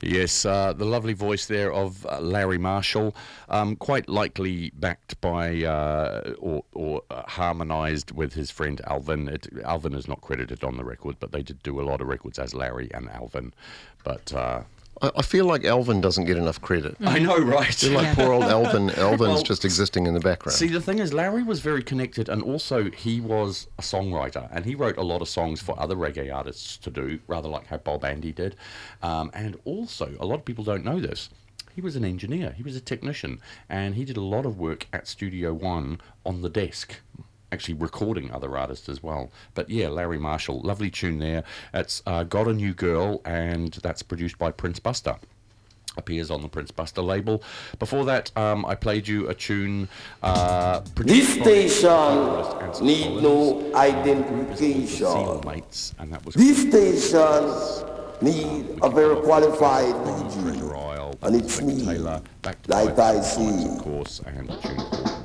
Yes, the lovely voice there of Larry Marshall, quite likely backed by or harmonised with his friend Alvin. Alvin is not credited on the record, but they did do a lot of records as Larry and Alvin. But I feel like Alvin doesn't get enough credit. I know, right? Feel like poor old Alvin. Alvin's just existing in the background. See, the thing is, Larry was very connected, and also he was a songwriter, and he wrote a lot of songs for other reggae artists to do, rather like how Bob Andy did. And also, a lot of people don't know this, he was an engineer, he was a technician, and he did a lot of work at Studio One on the desk, actually recording other artists as well. But yeah, Larry Marshall, lovely tune there. It's Got a New Girl, and that's produced by Prince Buster. Appears on the Prince Buster label. Before that, I played you a tune This station need Collins. no identification. Seal Mates, and that was This station need a very qualified Treasure DJ, Isle, and it's me, Taylor, back to like Five I Nights, see. of course, and a tune called